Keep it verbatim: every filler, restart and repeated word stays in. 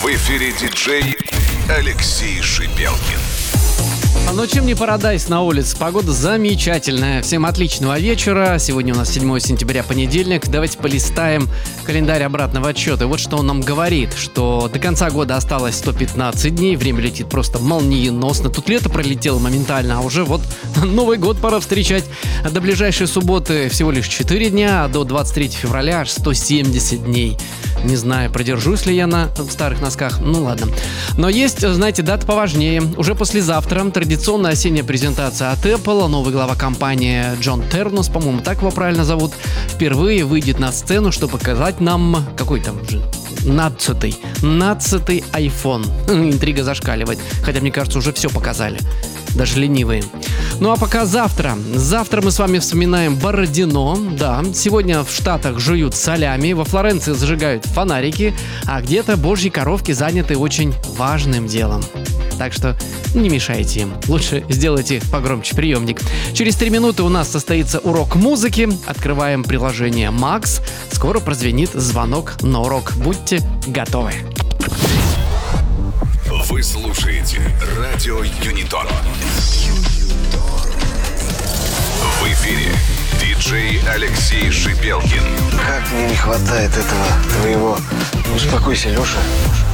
В эфире диджей Алексей Шипелкин. Ну, чем не парадайз на улице? Погода замечательная. Всем отличного вечера. Сегодня у нас седьмое сентября, понедельник. Давайте полистаем календарь обратного отсчета. И вот что он нам говорит, что до конца года осталось сто пятнадцать дней. Время летит просто молниеносно. Тут лето пролетело моментально, а уже вот Новый год пора встречать. До ближайшей субботы всего лишь четыре дня, а до двадцать третьего февраля аж сто семьдесят дней. Не знаю, продержусь ли я на старых носках. Ну ладно. Но есть, знаете, дата поважнее. Уже послезавтра традиционная осенняя презентация от Apple. Новый глава компании Джон Тернус, по-моему, так его правильно зовут, впервые выйдет на сцену, чтобы показать нам какой там же нацатый, нацатый iPhone. Интрига зашкаливает. Хотя, мне кажется, уже все показали. Даже ленивые. Ну а пока завтра. Завтра мы с вами вспоминаем Бородино. Да, сегодня в Штатах жуют солями, во Флоренции зажигают фонарики, а где-то божьи коровки заняты очень важным делом. Так что не мешайте им. Лучше сделайте погромче приемник. Через три минуты у нас состоится урок музыки. Открываем приложение Max. Скоро прозвенит звонок на урок. Будьте готовы. Вы слушаете радио Юнитон. В эфире диджей Алексей Шипелкин. Как мне не хватает этого твоего... Успокойся, Леша.